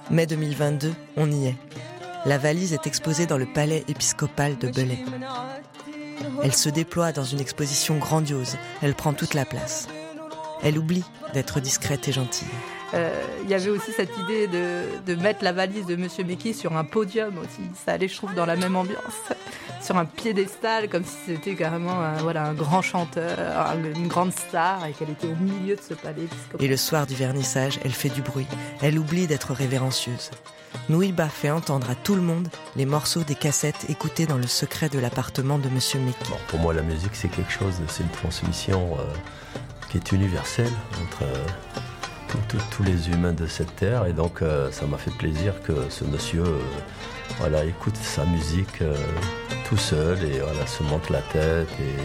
Mai 2022, on y est. La valise est exposée dans le palais épiscopal de Belley. Elle se déploie dans une exposition grandiose. Elle prend toute la place. Elle oublie d'être discrète et gentille. Il y avait aussi cette idée de mettre la valise de Monsieur Mickey sur un podium aussi. Ça allait, je trouve, dans la même ambiance. Sur un piédestal, comme si c'était carrément un grand chanteur, une grande star, et qu'elle était au milieu de ce palais épiscopal. Et le soir du vernissage, elle fait du bruit. Elle oublie d'être révérencieuse. Nouiba fait entendre à tout le monde les morceaux des cassettes écoutés dans le secret de l'appartement de Monsieur Mickey. Bon, pour moi, la musique, c'est quelque chose, c'est une transmission qui est universelle entre tous les humains de cette terre. Et donc, ça m'a fait plaisir que ce monsieur écoute sa musique tout seul et se monte la tête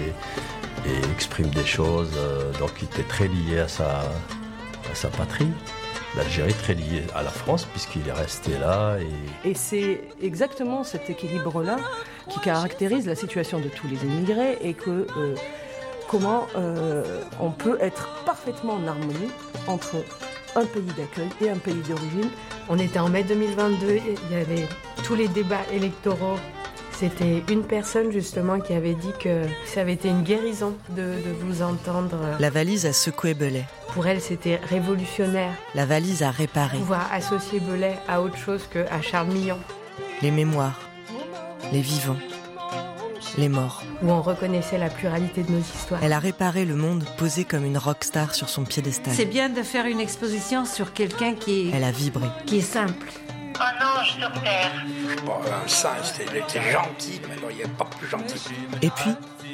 et exprime des choses. Donc, il était très lié à sa patrie. L'Algérie très liée à la France puisqu'il est resté là. Et c'est exactement cet équilibre-là qui caractérise la situation de tous les émigrés et que comment on peut être parfaitement en harmonie entre un pays d'accueil et un pays d'origine. On était en mai 2022, il y avait tous les débats électoraux. C'était une personne justement qui avait dit que ça avait été une guérison de vous entendre. La valise a secoué Belley. Pour elle, c'était révolutionnaire. La valise a réparé. Pouvoir associer Belley à autre chose qu'à Charles Millon. Les mémoires, les vivants, les morts. Où on reconnaissait la pluralité de nos histoires. Elle a réparé le monde posé comme une rockstar sur son piédestal. C'est bien de faire une exposition sur quelqu'un qui est... Elle a vibré. Qui est simple. Un ange sur terre. Je suis pas un singe, il était gentil, mais non, il n'y a pas plus gentil. Et puis,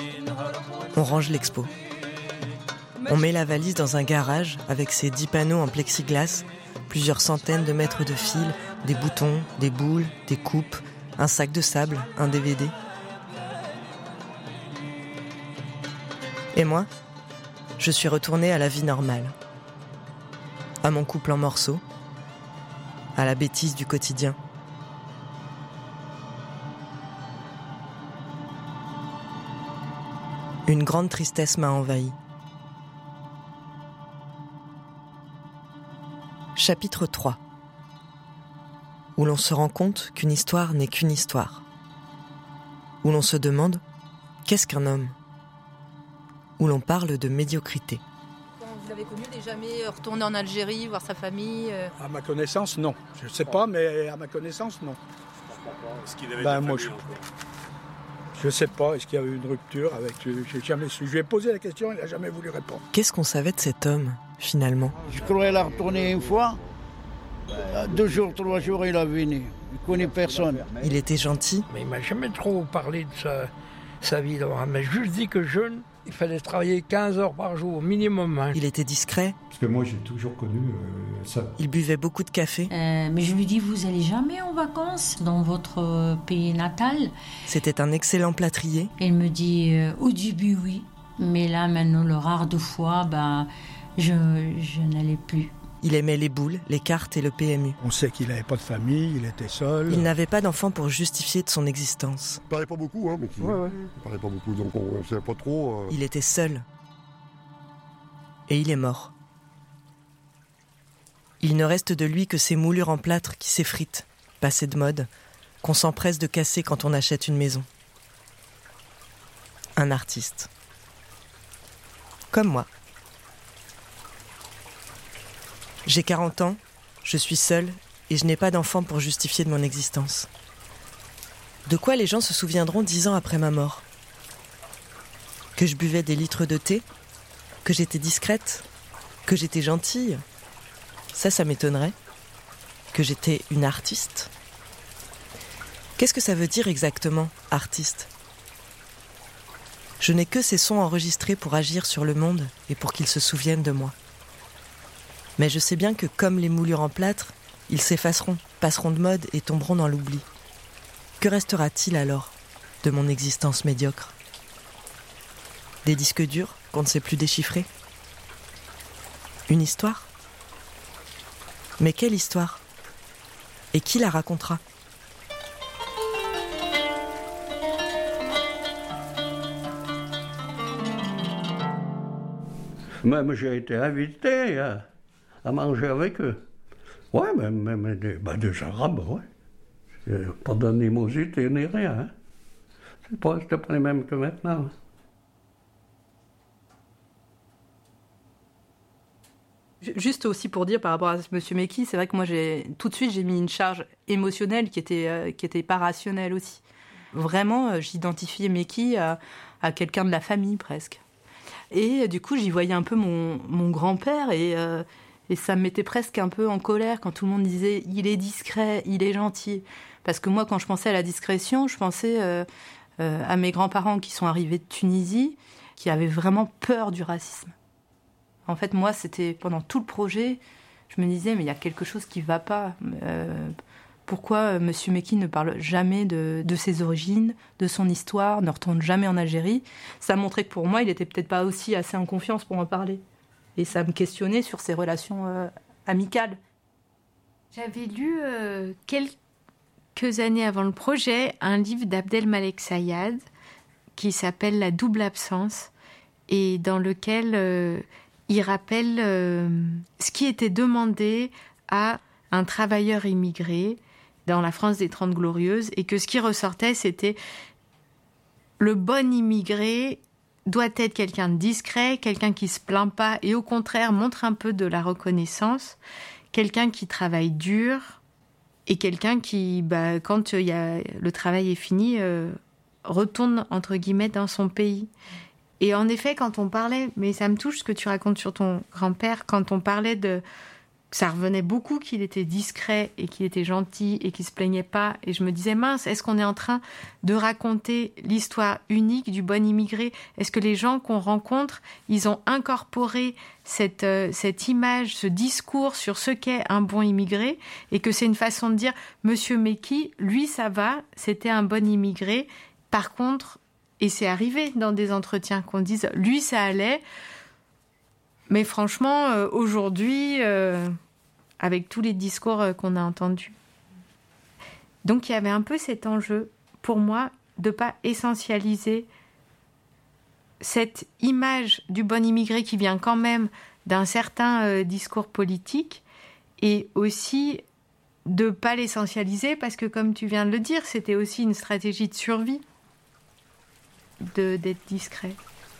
on range l'expo. On met la valise dans un garage avec ses 10 panneaux en plexiglas, plusieurs centaines de mètres de fil, des boutons, des boules, des coupes, un sac de sable, un DVD. Et moi, je suis retournée à la vie normale. À mon couple en morceaux, à la bêtise du quotidien. Une grande tristesse m'a envahi. Chapitre 3. Où l'on se rend compte qu'une histoire n'est qu'une histoire. Où l'on se demande qu'est-ce qu'un homme. Où l'on parle de médiocrité. Vous l'avez connu, n'est jamais retourné en Algérie, voir sa famille À ma connaissance, non. Je ne sais pas, mais à ma connaissance, non. Est-ce qu'il avait des moi, familles je ne sais pas. Est-ce qu'il y a eu une rupture avec... J'ai jamais su. Je lui ai posé la question, il n'a jamais voulu répondre. Qu'est-ce qu'on savait de cet homme, finalement ? Je croyais la retourner une fois. 2 jours, 3 jours, il est venu. Il ne connaît personne. Il était gentil. Mais il ne m'a jamais trop parlé de sa vie. Il m'a juste dit que jeune, il fallait travailler 15 heures par jour, minimum. Hein. Il était discret. Parce que moi, j'ai toujours connu ça. Il buvait beaucoup de café. Mais je lui dis, vous allez jamais en vacances dans votre pays natal ? C'était un excellent plâtrier. Il me dit, au début, oui. Mais là, maintenant, le rare de fois, je n'allais plus. Il aimait les boules, les cartes et le PMU. On sait qu'il n'avait pas de famille, il était seul. Il n'avait pas d'enfant pour justifier de son existence. Il parlait pas beaucoup, hein, mais il parlait pas beaucoup, donc on ne savait pas trop. Il était seul. Et il est mort. Il ne reste de lui que ces moulures en plâtre qui s'effritent, passées de mode, qu'on s'empresse de casser quand on achète une maison. Un artiste. Comme moi. J'ai 40 ans, je suis seule et je n'ai pas d'enfant pour justifier de mon existence. De quoi les gens se souviendront 10 ans après ma mort ? Que je buvais des litres de thé ? Que j'étais discrète ? Que j'étais gentille ? Ça m'étonnerait. Que j'étais une artiste ? Qu'est-ce que ça veut dire exactement, artiste ? Je n'ai que ces sons enregistrés pour agir sur le monde et pour qu'ils se souviennent de moi. Mais je sais bien que comme les moulures en plâtre, ils s'effaceront, passeront de mode et tomberont dans l'oubli. Que restera-t-il alors de mon existence médiocre ? Des disques durs qu'on ne sait plus déchiffrer ? Une histoire ? Mais quelle histoire ? Et qui la racontera ? Même j'ai été invité à manger avec eux. Ouais, mais des Arabes, ouais. Pas d'animosité ni rien. Hein. C'était pas les mêmes que maintenant. Juste aussi pour dire par rapport à Monsieur Meki, c'est vrai que moi tout de suite j'ai mis une charge émotionnelle qui était pas rationnelle aussi. Vraiment, j'identifiais Meki à quelqu'un de la famille presque. Et du coup, j'y voyais un peu mon grand-père et ça me mettait presque un peu en colère quand tout le monde disait il est discret, il est gentil. Parce que moi, quand je pensais à la discrétion, je pensais à mes grands-parents qui sont arrivés de Tunisie, qui avaient vraiment peur du racisme. En fait, moi, c'était pendant tout le projet, je me disais, mais il y a quelque chose qui ne va pas. Pourquoi M. Meki ne parle jamais de ses origines, de son histoire, ne retourne jamais en Algérie? Ça montrait que pour moi, il n'était peut-être pas aussi assez en confiance pour en parler. Et ça me questionnait sur ses relations amicales. J'avais lu quelques années avant le projet un livre d'Abdelmalek Sayad qui s'appelle « La double absence » et dans lequel il rappelle ce qui était demandé à un travailleur immigré dans la France des 30 Glorieuses, et que ce qui ressortait, c'était le bon immigré doit être quelqu'un de discret, quelqu'un qui se plaint pas et au contraire montre un peu de la reconnaissance, quelqu'un qui travaille dur et quelqu'un qui, quand le travail est fini, retourne entre guillemets dans son pays. Et en effet, quand on parlait, mais ça me touche ce que tu racontes sur ton grand-père, quand on parlait ça revenait beaucoup qu'il était discret et qu'il était gentil et qu'il se plaignait pas. Et je me disais, mince, est-ce qu'on est en train de raconter l'histoire unique du bon immigré? Est-ce que les gens qu'on rencontre, ils ont incorporé cette image, ce discours sur ce qu'est un bon immigré et que c'est une façon de dire, Monsieur Meki, lui, ça va, c'était un bon immigré. Par contre, et c'est arrivé dans des entretiens qu'on dise, lui, ça allait. Mais franchement, aujourd'hui, avec tous les discours qu'on a entendus. Donc il y avait un peu cet enjeu, pour moi, de ne pas essentialiser cette image du bon immigré qui vient quand même d'un certain discours politique, et aussi de ne pas l'essentialiser, parce que comme tu viens de le dire, c'était aussi une stratégie de survie, d'être discret.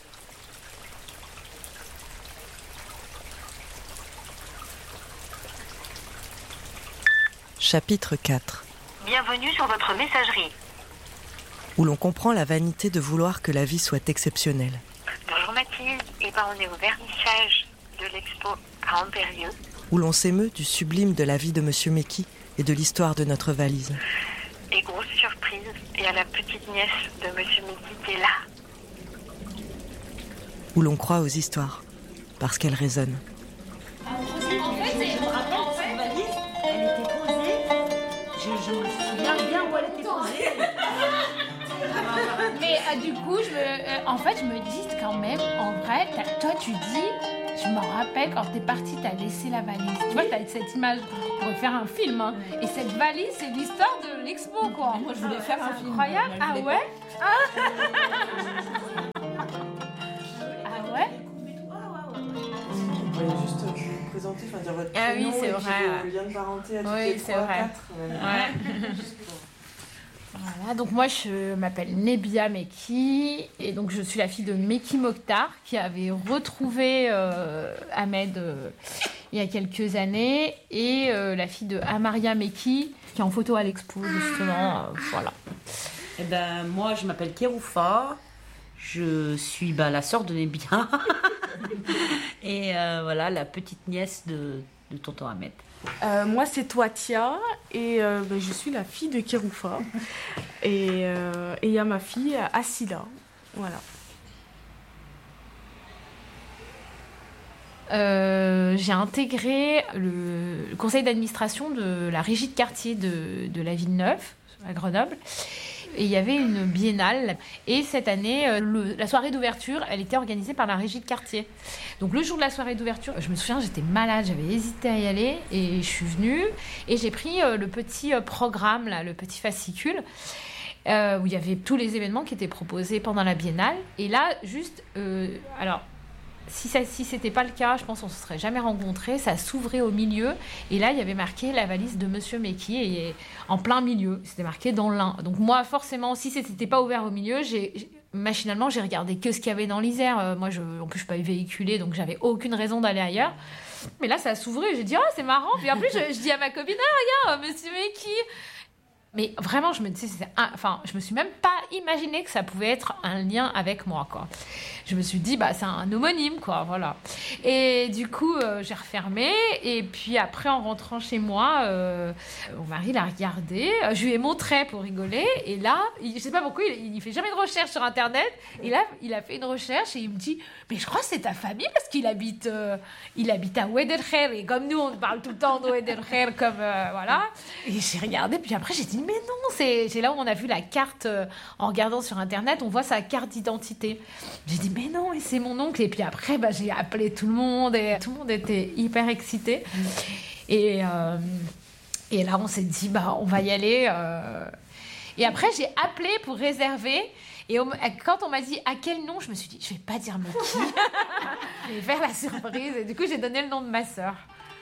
Chapitre 4. Bienvenue sur votre messagerie. Où l'on comprend la vanité de vouloir que la vie soit exceptionnelle. Bonjour Mathilde, on est au vernissage de l'expo à Ambérieu. Où l'on s'émeut du sublime de la vie de Monsieur Meki et de l'histoire de notre valise. Et grosse surprise, il y a la petite nièce de Monsieur Meki qui est là. Où l'on croit aux histoires, parce qu'elles résonnent. Mais du coup, je me dis quand même, en vrai, toi tu dis, je me rappelle quand t'es partie, t'as laissé la valise. Tu vois, t'as cette image, on pourrait faire un film, hein. Et cette valise, c'est l'histoire de l'expo, quoi. Moi, je voulais faire un film. Incroyable, ah ouais. Ah ouais. Vous pouvez juste vous présenter, dire votre prénom, oui, c'est vrai. Lien de parenté à toutes oui, les c'est 3, vrai. 4. Ouais. Voilà, donc moi je m'appelle Nebia Meki et donc je suis la fille de Meki Mokhtar qui avait retrouvé Ahmed il y a quelques années et la fille de Amaria Meki qui est en photo à l'expo justement, voilà. Eh ben moi je m'appelle Kéroufa, je suis la sœur de Nebia et voilà la petite nièce de tonton Ahmed. Moi, c'est Touatia et je suis la fille de Kéroufa. Et il y a ma fille, Asila. Voilà. J'ai intégré le conseil d'administration de la régie de quartier de la Villeneuve, à Grenoble. Et il y avait une biennale. Et cette année, la soirée d'ouverture, elle était organisée par la régie de quartier. Donc le jour de la soirée d'ouverture, je me souviens, j'étais malade, j'avais hésité à y aller. Et je suis venue et j'ai pris le petit programme, là, le petit fascicule, où il y avait tous les événements qui étaient proposés pendant la biennale. Et là, juste... alors, Si c'était pas le cas, je pense qu'on se serait jamais rencontrés. Ça s'ouvrait au milieu et là il y avait marqué la valise de Monsieur Meki et en plein milieu. C'était marqué dans l'un. Donc moi forcément, si c'était pas ouvert au milieu, machinalement j'ai regardé que ce qu'il y avait dans l'Isère. En plus je suis pas véhiculée, donc j'avais aucune raison d'aller ailleurs. Mais là ça s'ouvrait. J'ai dit c'est marrant. Puis en plus je dis à ma copine regarde Monsieur Meki. Mais vraiment, je me suis même pas imaginé que ça pouvait être un lien avec moi, quoi. Je me suis dit, c'est un homonyme, quoi, voilà. Et du coup, j'ai refermé. Et puis après, en rentrant chez moi, mon mari l'a regardé. Je lui ai montré pour rigoler. Et là, je sais pas pourquoi, il fait jamais de recherche sur Internet. Et là, il a fait une recherche et il me dit, mais je crois que c'est ta famille parce qu'il habite à Oued El Kher. Et comme nous, on parle tout le temps de Oued El Kher, comme voilà. Et j'ai regardé. Puis après, j'ai dit, mais non, c'est là où on a vu la carte en regardant sur Internet, on voit sa carte d'identité. J'ai dit, mais non, et c'est mon oncle. Et puis après, j'ai appelé tout le monde et tout le monde était hyper excité. Et là, on s'est dit, on va y aller. Et après, j'ai appelé pour réserver. Et quand on m'a dit à quel nom, je me suis dit, je vais pas dire Meki. Je vais faire la surprise. Et du coup, j'ai donné le nom de ma sœur.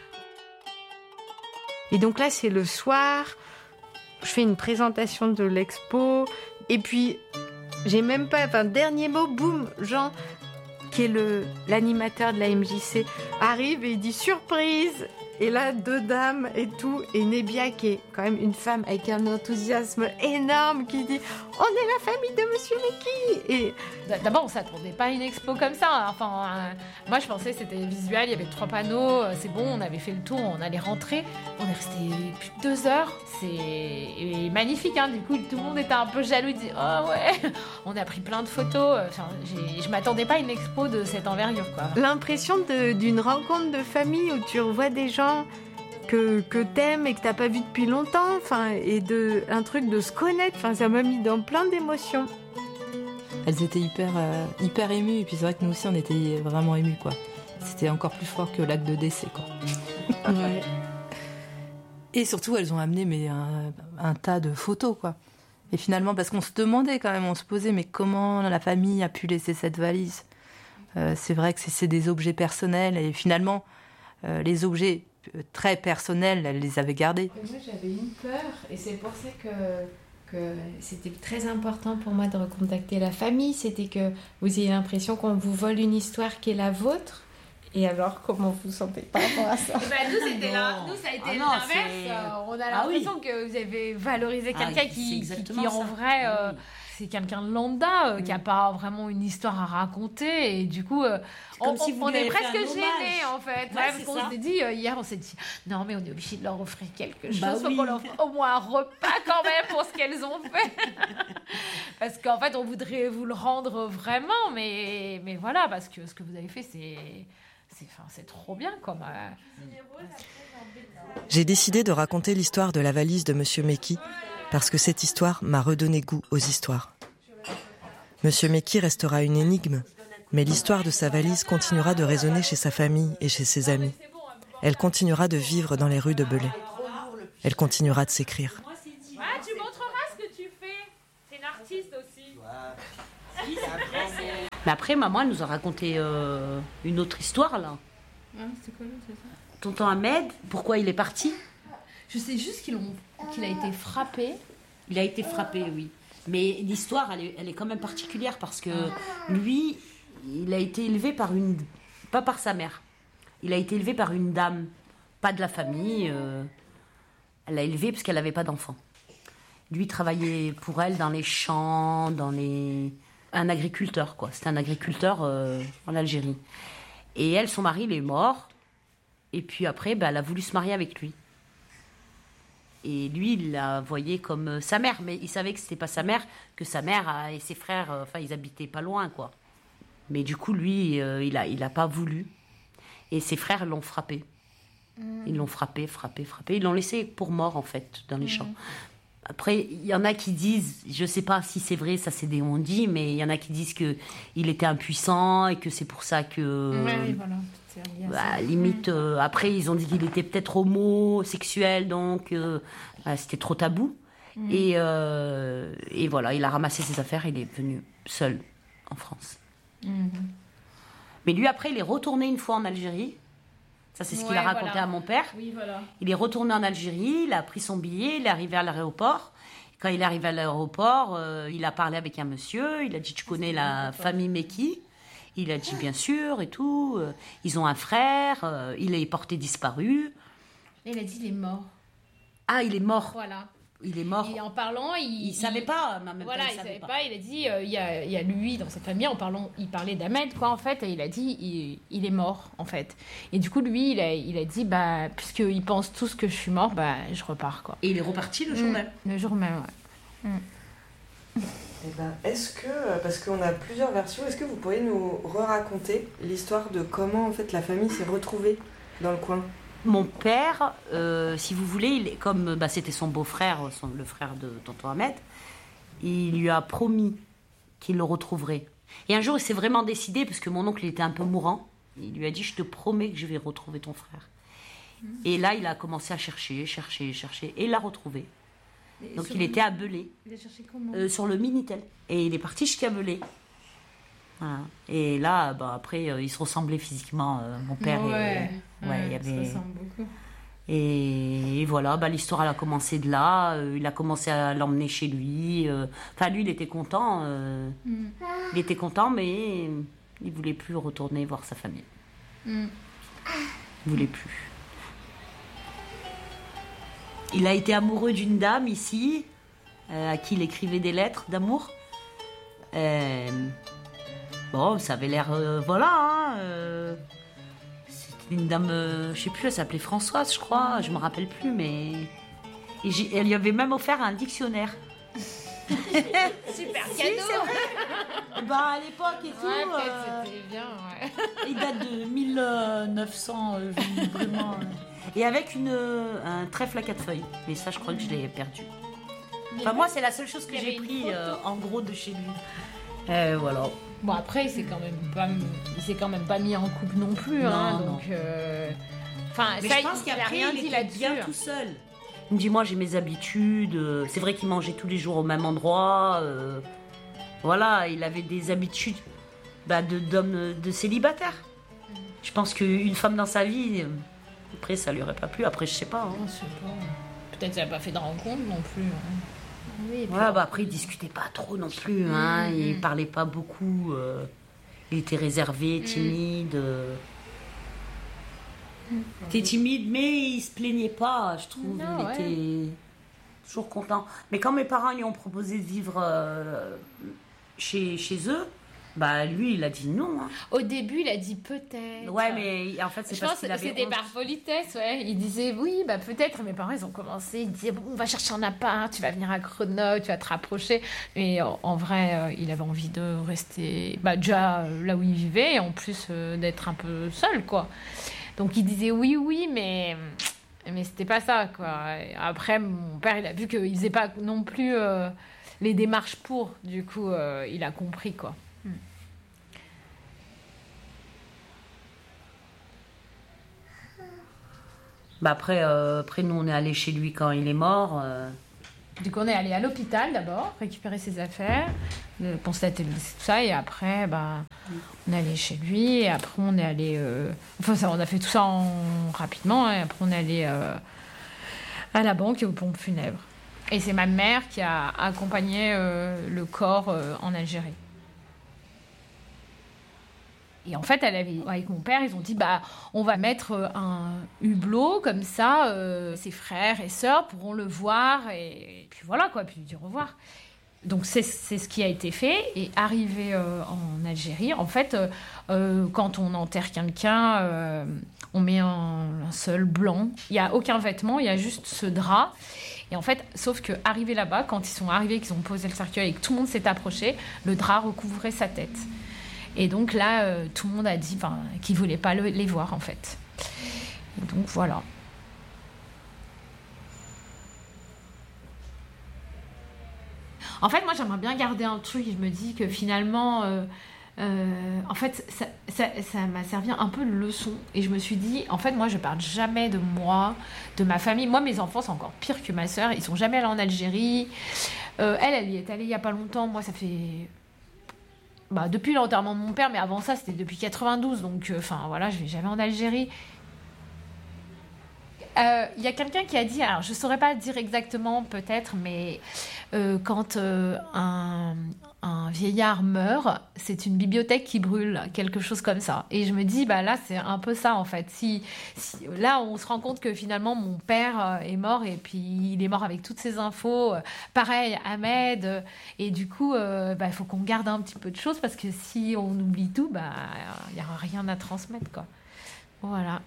Et donc là, c'est le soir. Je fais une présentation de l'expo et puis j'ai même pas, dernier mot, boum, Jean, qui est l'animateur de la MJC, arrive et il dit surprise. Et là, 2 dames et tout, et Nebia qui est quand même une femme avec un enthousiasme énorme qui dit on est la famille de Monsieur Meki. Et d'abord, on s'attendait pas à une expo comme ça. Moi, je pensais que c'était visuel, il y avait 3 panneaux, c'est bon, on avait fait le tour, on allait rentrer. On est resté plus de 2 heures. C'est magnifique, hein. Du coup, tout le monde était un peu jaloux, il dit oh ouais. On a pris plein de photos. Je m'attendais pas à une expo de cette envergure, quoi. L'impression d'une rencontre de famille où tu revois des gens que t'aimes et que t'as pas vu depuis longtemps, et un truc de se connaître, ça m'a mis dans plein d'émotions. Elles étaient hyper émues, et puis c'est vrai que nous aussi on était vraiment émus, quoi. C'était encore plus fort que l'acte de décès, quoi. Ouais. Et surtout elles ont amené un tas de photos, quoi. Et finalement, parce qu'on se demandait quand même, on se posait, mais comment la famille a pu laisser cette valise ? C'est vrai que c'est des objets personnels, et finalement les objets très personnels, elle les avait gardés. Moi, j'avais une peur, et c'est pour ça que c'était très important pour moi de recontacter la famille. C'était que vous ayez l'impression qu'on vous vole une histoire qui est la vôtre. Et alors, comment vous vous sentez par rapport à ça? Nous, ça a été l'inverse. On a l'impression que vous avez valorisé quelqu'un qui en vrai... c'est quelqu'un de lambda qui n'a pas vraiment une histoire à raconter et du coup on est presque gênés en fait, parce qu'on s'est dit hier, on s'est dit non mais on est obligé de leur offrir quelque chose, faut qu'on leur offre au moins un repas quand même pour ce qu'elles ont fait parce qu'en fait on voudrait vous le rendre vraiment, mais voilà, parce que ce que vous avez fait c'est trop bien comme J'ai décidé de raconter l'histoire de la valise de Monsieur Meki parce que cette histoire m'a redonné goût aux histoires. Monsieur Meki restera une énigme, mais l'histoire de sa valise continuera de résonner chez sa famille et chez ses amis. Elle continuera de vivre dans les rues de Belay. Elle continuera de s'écrire. Tu montreras ce que tu fais. C'est une artiste aussi. Mais après, maman, elle nous a raconté une autre histoire, là. C'est quoi, c'est ça? Tonton Ahmed, pourquoi il est parti? Je sais juste qu'il a été frappé. Il a été frappé, oui. Mais l'histoire, elle est quand même particulière parce que lui, il a été élevé pas par sa mère. Il a été élevé par une dame, pas de la famille. Elle l'a élevé parce qu'elle n'avait pas d'enfant. Lui travaillait pour elle dans les champs, un agriculteur, quoi. C'était un agriculteur en Algérie. Et elle, son mari, il est mort. Et puis après, elle a voulu se marier avec lui. Et lui, il la voyait comme sa mère, mais il savait que c'était pas sa mère, que sa mère et ses frères, ils habitaient pas loin, quoi. Mais du coup, lui, il a pas voulu. Et ses frères l'ont frappé. Ils l'ont frappé. Ils l'ont laissé pour mort, en fait, dans les champs. Après, il y en a qui disent, je sais pas si c'est vrai, ça c'est des on-dit, mais il y en a qui disent que il était impuissant et que c'est pour ça que... Oui, voilà. Limite, après, ils ont dit qu'il était peut-être homosexuel, donc c'était trop tabou. Et voilà, il a ramassé ses affaires et il est venu seul en France. Mais lui, après, il est retourné une fois en Algérie. Ça, c'est ce qu'il a raconté à mon père. Oui, voilà. Il est retourné en Algérie, il a pris son billet, il est arrivé à l'aéroport. Quand il est arrivé à l'aéroport, il a parlé avec un monsieur. Il a dit, tu connais la famille Meki? Il a dit, bien sûr, et tout. Ils ont un frère, il est porté disparu. Et il a dit, il est mort. Ah, il est mort. Voilà. Il est mort. Et en parlant, il savait pas. Voilà, il savait pas. Il a dit, il y a lui dans cette famille. En parlant, il parlait d'Ahmed, quoi, en fait, et il a dit, il est mort, en fait. Et du coup, lui, il a dit, bah, puisqu'ils pensent tous que je suis mort, bah, je repars, quoi. Et il est reparti le jour même. Le jour même, ouais. Eh ben, est-ce que, parce qu'on a plusieurs versions, est-ce que vous pourriez nous raconter l'histoire de comment en fait la famille s'est retrouvée dans le coin? Mon père, si vous voulez, comme c'était son beau-frère, le frère de tonton Ahmed, il lui a promis qu'il le retrouverait. Et un jour, il s'est vraiment décidé, parce que mon oncle il était un peu mourant, il lui a dit, je te promets que je vais retrouver ton frère. Et là, il a commencé à chercher, et il l'a retrouvé. Donc il était à Belay. Il a cherché comment? Sur le Minitel. Et il est parti jusqu'à Belay. Voilà. Et là, après, ils se ressemblaient physiquement, mon père et... Ouais, il y avait... Ça ressemble beaucoup. Et voilà, l'histoire elle a commencé de là. Il a commencé à l'emmener chez lui. Enfin, lui, il était content. Il était content, mais il voulait plus retourner voir sa famille. Il voulait plus. Il a été amoureux d'une dame ici, à qui il écrivait des lettres d'amour. Bon, ça avait l'air... C'était une dame, je sais plus, elle s'appelait Françoise, je crois, je me rappelle plus, mais... elle lui avait même offert un dictionnaire. Super cadeau. À l'époque et tout... c'était bien, ouais. Il date de 1900, vraiment... Et avec un trèfle à 4 feuilles. Mais ça, je crois que je l'ai perdu. Enfin, moi, c'est la seule chose que j'ai pris en gros de chez lui. Voilà. Bon, après, il s'est quand même pas mis en couple non plus. Non. Donc, mais je pense qu'après, il était bien tout seul. Il me dit, moi, j'ai mes habitudes. C'est vrai qu'il mangeait tous les jours au même endroit. Voilà, il avait des habitudes d'homme de célibataire. Je pense qu'une femme dans sa vie... Après, ça lui aurait pas plu. Après, je sais pas. Je sais pas. Peut-être qu'il n'a pas fait de rencontre non plus. Oui, après, il discutait pas trop non plus. Il parlait pas beaucoup. Il était réservé, timide. Il était timide, mais il se plaignait pas, je trouve. Il était toujours content. Mais quand mes parents lui ont proposé de vivre chez eux, lui, il a dit non. Au début, il a dit peut-être. Ouais, mais en fait, c'est parce qu'il avait c'était honte. par politesse, ouais. Il disait oui, peut-être. Mes parents, ils ont commencé. Ils disaient bon, on va chercher un appart, tu vas venir à Grenoble, tu vas te rapprocher. Et en vrai, il avait envie de rester déjà là où il vivait, et en plus d'être un peu seul, quoi. Donc, il disait oui, mais c'était pas ça, quoi. Et après, mon père, il a vu qu'il faisait pas non plus les démarches pour. Du coup, il a compris, quoi. Après, nous, on est allé chez lui quand il est mort. Du coup, on est allé à l'hôpital d'abord, récupérer ses affaires, constater tout ça, et après, on est allé chez lui, et après, on est allé... on a fait tout ça rapidement, et après, on est allé à la banque et aux pompes funèbres. Et c'est ma mère qui a accompagné le corps en Algérie. Et en fait, avec mon père, ils ont dit on va mettre un hublot comme ça, ses frères et sœurs pourront le voir et puis voilà quoi, puis dire au revoir. Donc c'est ce qui a été fait. Et arrivé en Algérie, en fait, quand on enterre quelqu'un, on met un seul blanc. Il n'y a aucun vêtement, il y a juste ce drap. Et en fait, sauf que arrivé là-bas, quand ils sont arrivés, qu'ils ont posé le cercueil et que tout le monde s'est approché, le drap recouvrait sa tête. Et donc là, tout le monde a dit qu'il ne voulait pas les voir, en fait. Et donc, voilà. En fait, moi, j'aimerais bien garder un truc. Je me dis que finalement, en fait, ça m'a servi un peu de leçon. Et je me suis dit, en fait, moi, je ne parle jamais de moi, de ma famille. Moi, mes enfants, c'est encore pire que ma sœur. Ils ne sont jamais allés en Algérie. Elle y est allée il n'y a pas longtemps. Moi, ça fait... depuis l'enterrement de mon père, mais avant ça, c'était depuis 92, donc voilà, je vais jamais en Algérie. Il y a quelqu'un qui a dit, alors je saurais pas dire exactement peut-être, mais quand un vieillard meurt, c'est une bibliothèque qui brûle, quelque chose comme ça. Et je me dis, là c'est un peu ça en fait. Si là on se rend compte que finalement mon père est mort et puis il est mort avec toutes ces infos, pareil Ahmed, et du coup il faut qu'on garde un petit peu de choses parce que si on oublie tout, il n'y aura rien à transmettre quoi. Voilà.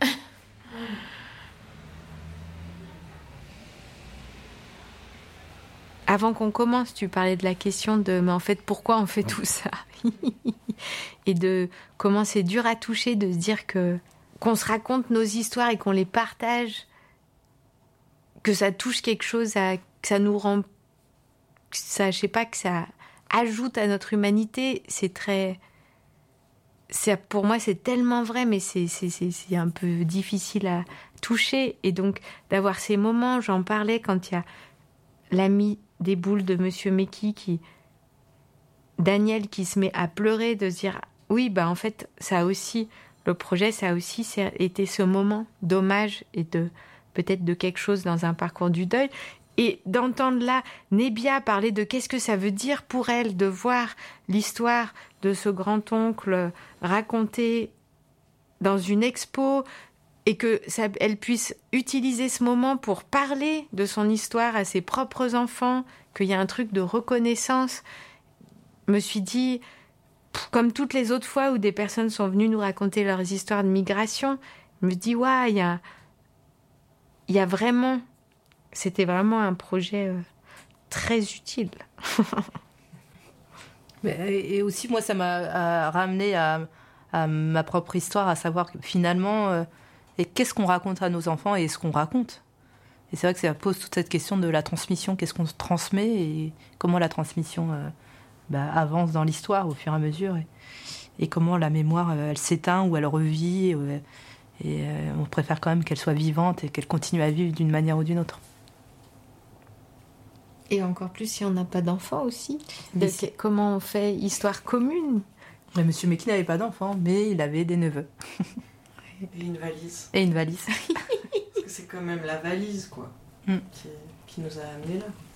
Avant qu'on commence, tu parlais de la question de mais en fait pourquoi on fait tout ça et de comment c'est dur à toucher de se dire qu'on se raconte nos histoires et qu'on les partage, que ça touche quelque chose, que ça nous rend, que ça ajoute à notre humanité. Pour moi c'est tellement vrai, mais c'est un peu difficile à toucher. Et donc d'avoir ces moments, j'en parlais quand il y a l'ami des boules de Monsieur Meki, Daniel qui se met à pleurer, de se dire oui, en fait, le projet, ça a aussi été ce moment d'hommage et peut-être de quelque chose dans un parcours du deuil. Et d'entendre là Nébia parler de qu'est-ce que ça veut dire pour elle de voir l'histoire de ce grand-oncle racontée dans une expo, et qu'elle puisse utiliser ce moment pour parler de son histoire à ses propres enfants, qu'il y a un truc de reconnaissance. Je me suis dit, comme toutes les autres fois où des personnes sont venues nous raconter leurs histoires de migration, je me dis, il y a vraiment... C'était vraiment un projet très utile. Et aussi, moi, ça m'a ramené à ma propre histoire, à savoir que finalement... Et qu'est-ce qu'on raconte à nos enfants et ce qu'on raconte. Et c'est vrai que ça pose toute cette question de la transmission, qu'est-ce qu'on transmet et comment la transmission avance dans l'histoire au fur et à mesure. Et comment la mémoire, elle s'éteint ou elle revit. Et on préfère quand même qu'elle soit vivante et qu'elle continue à vivre d'une manière ou d'une autre. Et encore plus si on n'a pas d'enfants aussi. Comment on fait histoire commune. Mais Monsieur Meki n'avait pas d'enfants, mais il avait des neveux. Et une valise. Et une valise. Parce que c'est quand même la valise, quoi, qui nous a amenés là.